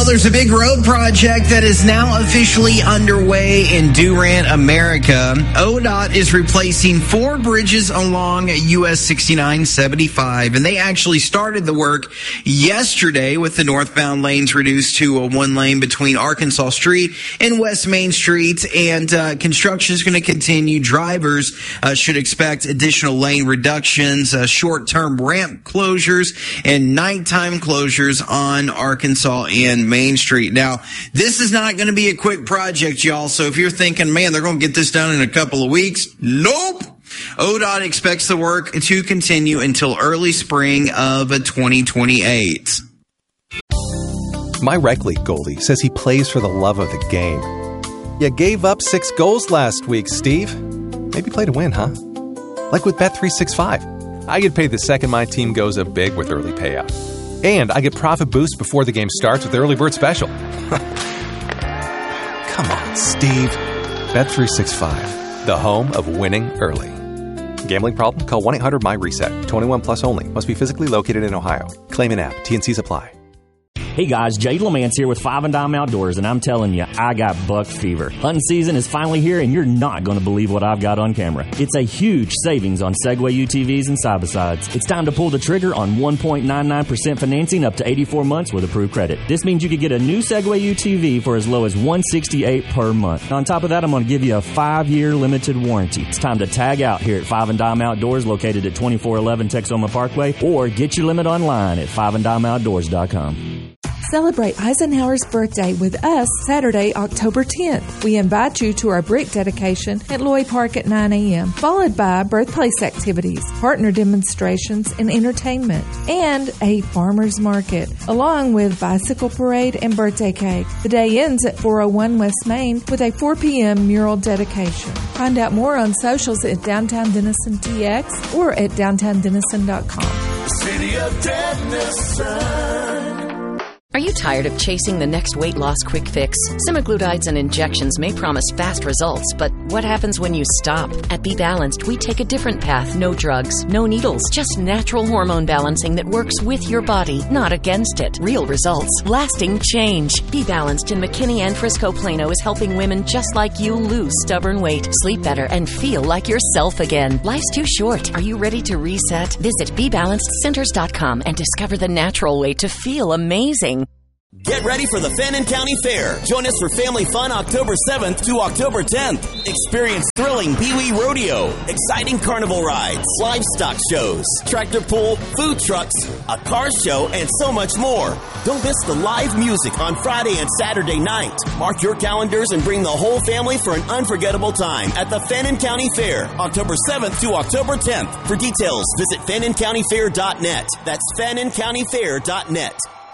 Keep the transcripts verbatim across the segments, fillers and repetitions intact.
there's a big road project that is now officially underway in Durant, America. O D O T is replacing four bridges along U S sixty-nine seventy-five, and they actually started the work yesterday with the northbound lanes reduced to a one lane between Arkansas Street and West Main Street, and uh, construction is going to continue. Drivers uh, should expect additional lane reductions, uh, short-term ramp closures, and nighttime closures on Arkansas and Main Street. Now, this is not going to be a quick project, y'all, so if you're thinking, man, they're going to get this done in a couple of weeks, nope. O D O T expects the work to continue until early spring of twenty twenty-eight. My rec league goalie says he plays for the love of the game. You gave up six goals last week, Steve. Maybe play to win, huh? Like with Bet three sixty-five. I get paid the second my team goes up big with early payout. And I get profit boost before the game starts with Early Bird Special. Come on, Steve. Bet three sixty-five, the home of winning early. Gambling problem? Call one eight hundred M Y reset. twenty-one plus only. Must be physically located in Ohio. Claim in app. T N Cs apply. Hey guys, Jay LeMans here with Five and Dime Outdoors, and I'm telling you, I got buck fever. Hunting season is finally here, and you're not going to believe what I've got on camera. It's a huge savings on Segway U T Vs and side-by-sides. It's time to pull the trigger on one point nine nine percent financing up to eighty-four months with approved credit. This means you could get a new Segway U T V for as low as one hundred sixty-eight dollars per month. On top of that, I'm going to give you a five-year limited warranty. It's time to tag out here at Five and Dime Outdoors, located at twenty-four eleven Texoma Parkway, or get your limit online at five and dime outdoors dot com. Celebrate Eisenhower's birthday with us Saturday, October tenth. We invite you to our brick dedication at Lloyd Park at nine a.m., followed by birthplace activities, partner demonstrations, and entertainment, and a farmer's market, along with bicycle parade and birthday cake. The day ends at four oh one West Main with a four p.m. mural dedication. Find out more on socials at Downtown Denison T X or at downtown denison dot com. City of Denison. Are you tired of chasing the next weight loss quick fix? Semaglutides and injections may promise fast results, but what happens when you stop? At Be Balanced, we take a different path. No drugs, no needles, just natural hormone balancing that works with your body, not against it. Real results, lasting change. Be Balanced in McKinney and Frisco Plano is helping women just like you lose stubborn weight, sleep better, and feel like yourself again. Life's too short. Are you ready to reset? Visit be balanced centers dot com and discover the natural way to feel amazing. Get ready for the Fannin County Fair. Join us for family fun October seventh to October tenth. Experience thrilling Pee-wee rodeo, exciting carnival rides, livestock shows, tractor pull, food trucks, a car show, and so much more. Don't miss the live music on Friday and Saturday night. Mark your calendars and bring the whole family for an unforgettable time at the Fannin County Fair, October seventh to October tenth. For details, visit fannin county fair dot net. That's fannin county fair dot net.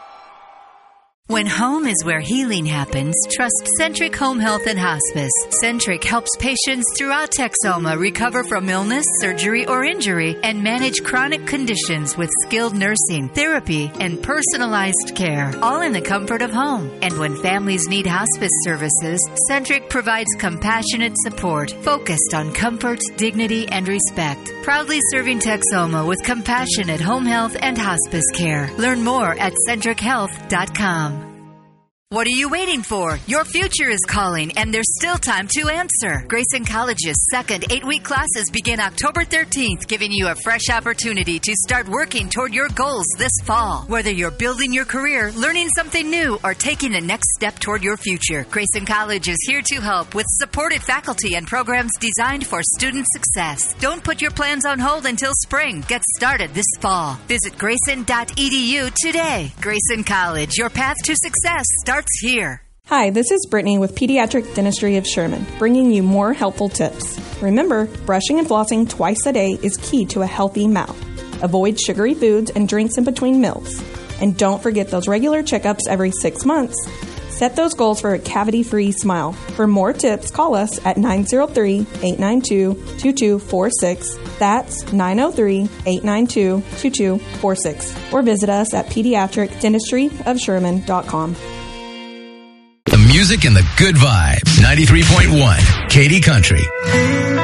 When home is where healing happens, trust Centric Home Health and Hospice. Centric helps patients throughout Texoma recover from illness, surgery, or injury and manage chronic conditions with skilled nursing, therapy, and personalized care, all in the comfort of home. And when families need hospice services, Centric provides compassionate support focused on comfort, dignity, and respect. Proudly serving Texoma with compassionate home health and hospice care. Learn more at centric health dot com. What are you waiting for? Your future is calling, and there's still time to answer. Grayson College's second eight-week classes begin October thirteenth, giving you a fresh opportunity to start working toward your goals this fall. Whether you're building your career, learning something new, or taking the next step toward your future, Grayson College is here to help with supported faculty and programs designed for student success. Don't put your plans on hold until spring. Get started this fall. Visit grayson dot e d u today. Grayson College, your path to success starts here. Hi, this is Brittany with Pediatric Dentistry of Sherman, bringing you more helpful tips. Remember, brushing and flossing twice a day is key to a healthy mouth. Avoid sugary foods and drinks in between meals. And don't forget those regular checkups every six months. Set those goals for a cavity-free smile. For more tips, call us at nine oh three, eight nine two, two two four six. That's nine oh three, eight nine two, two two four six. Or visit us at pediatric dentistry of sherman dot com. The music and the good vibes. ninety-three point one Katy Country.